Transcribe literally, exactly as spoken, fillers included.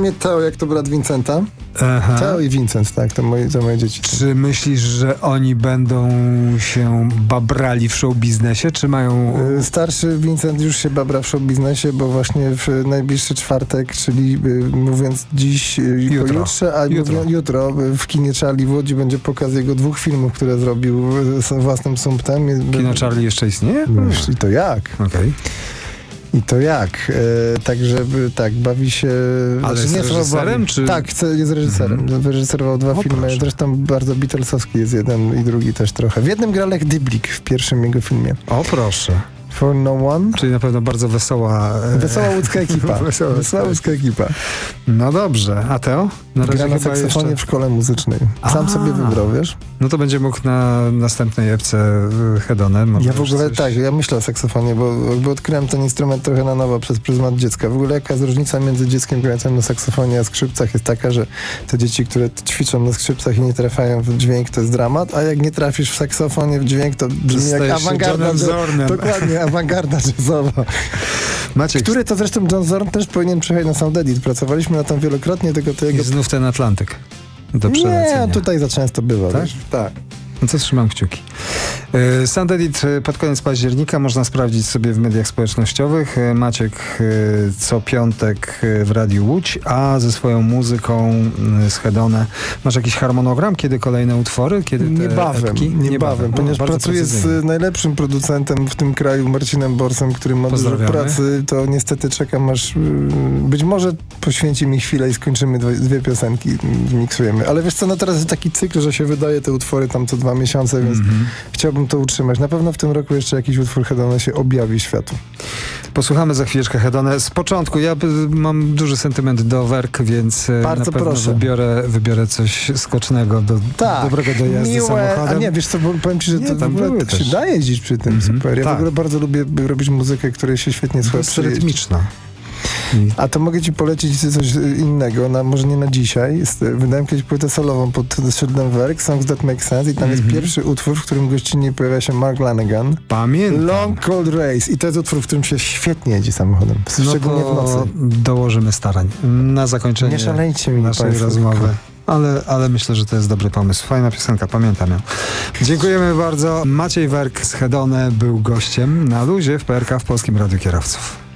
imię Teo, jak to brat Vincenta. Aha. Teo i Vincent, tak, to moje, to moje dzieci. Czy myślisz, że oni będą się babrali w show biznesie, czy mają... Y, Starszy Vincent już się babra w show biznesie, bo właśnie w najbliższy czwartek, czyli y, mówiąc dziś y, i Jutro. pojutrze, a Jutro. jutro. jutro w kinie Charlie w Łodzi będzie pokaz jego dwóch filmów, które zrobił y, własnym sumptem. Kino Charlie jeszcze istnieje? I to jak? Okej. Okay. I to jak? E, także tak, bawi się... Ale znaczy, jest nie reżyserem, czy... Tak, jest reżyserem. Mm-hmm. Wyreżyserował dwa o, filmy. proszę. Zresztą bardzo Beatlesowski jest jeden i drugi też trochę. W jednym gra Lech Dyblik w pierwszym jego filmie. O, proszę. For No One. Czyli na pewno bardzo wesoła... E... Wesoła łódzka ekipa. wesoła, wesoła łódzka ekipa. No dobrze. A Teo? Na razie gra na saksofonie jeszcze... w szkole muzycznej. Sam A, sobie wybrał, wiesz? No to będzie mógł na następnej epce Hedone. Ja w ogóle coś... tak, ja myślę o saksofonie, bo jakby odkryłem ten instrument trochę na nowo przez pryzmat dziecka. W ogóle jaka jest różnica między dzieckiem grającym na saksofonie a skrzypcach jest taka, że te dzieci, które ćwiczą na skrzypcach i nie trafiają w dźwięk, to jest dramat, a jak nie trafisz w saksofonie w dźwięk, to brzmi jak awangarda. Dokładnie, awangarda jazzowa. Maciek. Który to zresztą John Zorn też powinien przyjechać na Sound Edit. Pracowaliśmy na tym wielokrotnie, tylko to jego... I znów ten Atlantyk. Do przelecenia. Nie, tutaj za często bywa. Tak? Wiesz? Tak. No to trzymam kciuki. Sound Edit pod koniec października można sprawdzić sobie w mediach społecznościowych. Maciek co piątek w Radiu Łódź, a ze swoją muzyką z Hedone. Masz jakiś harmonogram? Kiedy kolejne utwory? Kiedy te niebawem, epki? niebawem, niebawem, ponieważ no, pracuję z najlepszym producentem w tym kraju, Marcinem Borsem, który ma dużo pracy. To niestety czekam, aż być może poświęci mi chwilę i skończymy dwie, dwie piosenki, miksujemy. Ale wiesz co, no teraz jest taki cykl, że się wydaje te utwory tam co dwa miesiące, więc mm-hmm. chciałbym to utrzymać. Na pewno w tym roku jeszcze jakiś utwór Hedone się objawi światu. Posłuchamy za chwileczkę Hedone. Z początku, ja mam duży sentyment do Werk, więc bardzo na pewno proszę. Wybiorę, wybiorę coś skocznego, do, tak, dobrego do jazdy miłe, samochodem. A nie, wiesz co, powiem ci, że nie, to w ogóle to się da jeździć przy tym, mm-hmm. super. Ja tak. w ogóle bardzo lubię robić muzykę, której się świetnie słucha. To jest rytmiczna. A to mogę ci polecić coś innego, na, może nie na dzisiaj. Wydałem kiedyś płytę solową pod szyldem Werk, Songs That Make Sense i tam mm-hmm. jest pierwszy utwór, w którym gościnnie pojawia się Mark Lanegan. Pamiętam. Long Cold Race. I to jest utwór, w którym się świetnie jedzie samochodem. No szczególnie w nocy. Dołożymy starań. Na zakończenie nie szalejcie mi naszej państwo, rozmowy. Ale, ale myślę, że to jest dobry pomysł. Fajna piosenka, pamiętam ją. Dziękujemy bardzo. Maciej Werk z Hedone był gościem na luzie w P R K w Polskim Radiu Kierowców.